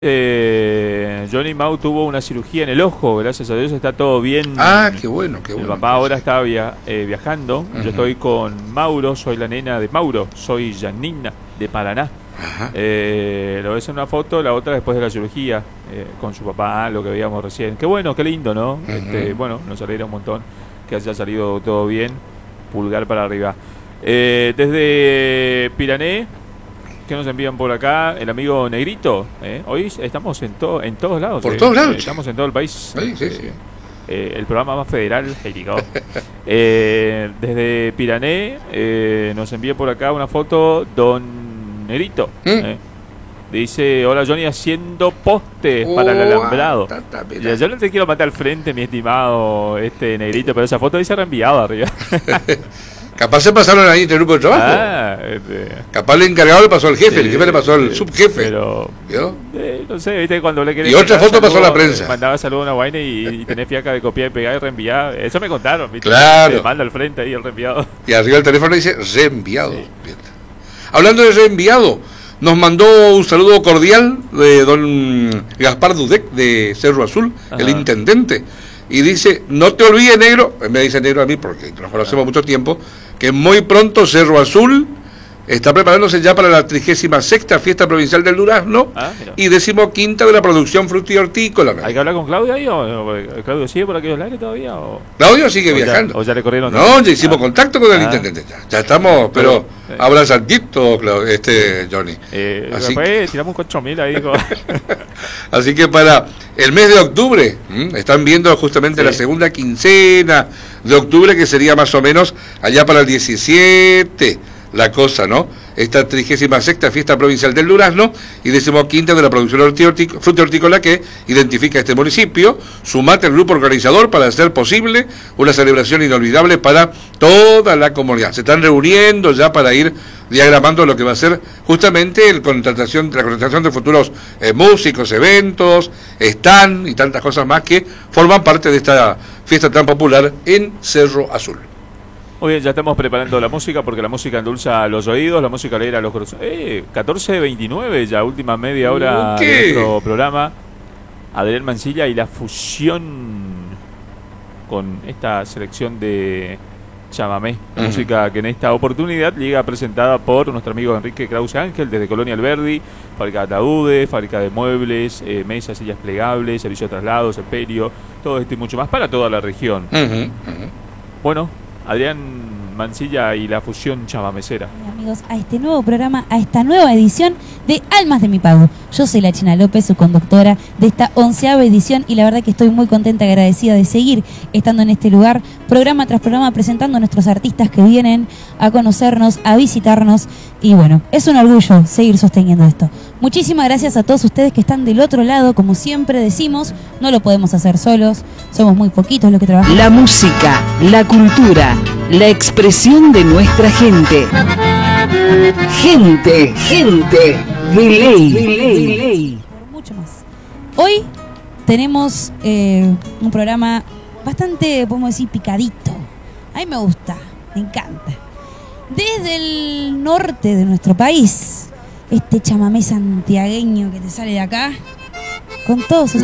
Johnny Mau tuvo una cirugía en el ojo, gracias a Dios está todo bien. Ah, qué bueno, qué bueno. El papá ahora está viajando. Yo estoy con Mauro, soy la nena de Mauro, soy Janina de Paraná. Lo ves en una foto, la otra después de la cirugía, con su papá, lo que veíamos recién. Qué bueno, qué lindo, ¿no? Bueno, nos alegra un montón que haya salido todo bien, pulgar para arriba. Desde Pirané, que nos envían por acá, el amigo Negrito. Hoy estamos en todos lados. Por todos lados. Estamos en todo el país. Sí. El programa más federal, desde Pirané, nos envía por acá una foto don Negrito. Dice: hola Johnny, haciendo postes para el alambrado. Yo no te quiero matar al frente, mi estimado Negrito, pero esa foto dice reenviado arriba. Capaz se pasaron ahí en el grupo de trabajo. Capaz el encargado le pasó al jefe, el jefe le pasó al subjefe. Pero no sé, viste, cuando le querés. Y otra foto pasó a la prensa. Mandaba saludos a una vaina y tenés fiaca de copiar y pegar y reenviar. Eso me contaron, ¿viste? Claro. Te manda al frente ahí el reenviado. Y arriba el teléfono dice reenviado. Sí. Hablando de reenviado, nos mandó un saludo cordial de don Gaspar Dudek de Cerro Azul, el intendente. Y dice: no te olvides, negro, me dice negro a mí porque nos conocemos mucho tiempo, que muy pronto Cerro Azul está preparándose ya para la 36ª Fiesta Provincial del Durazno y 15ª de la producción fruti-hortícola. ¿Hay que hablar con Claudio ahí? ¿O Claudio sigue por aquellos lares todavía? Claudio sigue viajando. ¿O ya le corrieron? No, ya hicimos contacto con el intendente. Ya estamos, pero habla saltito, Johnny. Así tiramos un 8.000 ahí. Así que para el mes de octubre, están viendo justamente la segunda quincena de octubre, que sería más o menos allá para el 17, la cosa, ¿no? Esta 36ª Fiesta Provincial del Durazno y 15ª de la producción fruti-hortícola que identifica este municipio. Sumate al grupo organizador para hacer posible una celebración inolvidable para toda la comunidad. Se están reuniendo ya para ir diagramando lo que va a ser justamente la contratación de futuros músicos, eventos, stand y tantas cosas más que forman parte de esta fiesta tan popular en Cerro Azul. Muy bien, ya estamos preparando la música porque la música endulza los oídos, la música alegra los corazones. 14:29 ya, última media hora de nuestro programa. Adrián Mancilla y la fusión con esta selección de chamamé, música que en esta oportunidad llega presentada por nuestro amigo Enrique Krause Ángel desde Colonia Alberdi, fábrica de ataúdes, fábrica de muebles, mesas, sillas plegables, servicio de traslados, emperio, todo esto y mucho más para toda la región. Bueno, Adrián Mancilla y la fusión chamamecera. Amigos, a este nuevo programa, a esta nueva edición de Almas de mi Pago. Yo soy la China López, su conductora de esta 11ª edición, y la verdad que estoy muy contenta y agradecida de seguir estando en este lugar, programa tras programa, presentando a nuestros artistas que vienen a conocernos, a visitarnos, y bueno, es un orgullo seguir sosteniendo esto. Muchísimas gracias a todos ustedes que están del otro lado. Como siempre decimos, no lo podemos hacer solos, somos muy poquitos los que trabajamos. La música, la cultura, la expresión de nuestra gente. Gente de ley. Mucho más. Hoy tenemos un programa bastante, podemos decir, picadito. A mí me gusta, me encanta. Desde el norte de nuestro país, este chamamé santiagueño que te sale de acá, con todos